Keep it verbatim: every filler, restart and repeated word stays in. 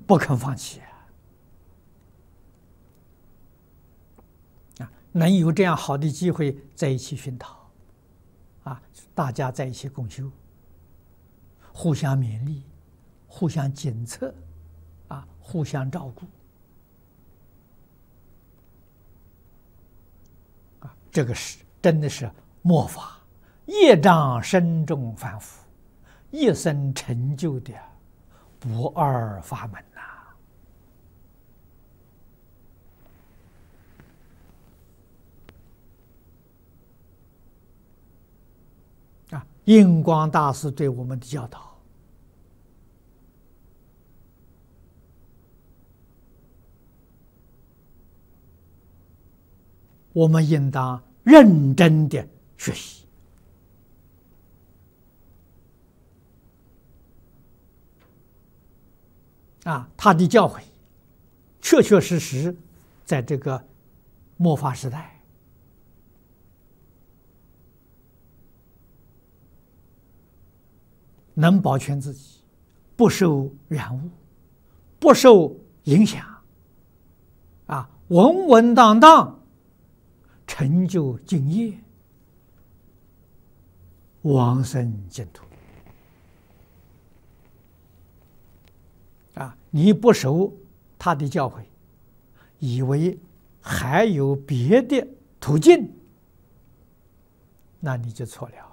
不肯放弃啊！能有这样好的机会在一起熏陶，啊，大家在一起共修，互相勉励，互相检测，啊，互相照顾，啊，这个是真的是末法业障深重凡夫，一生成就的不二法门呐！啊，印光大师对我们的教导，我们应当认真的学习。啊，他的教诲确确实实在这个末法时代能保全自己，不受染污，不受影响，啊，稳稳当当成就净业，往生净土。啊，你不守他的教诲，以为还有别的途径，那你就错了。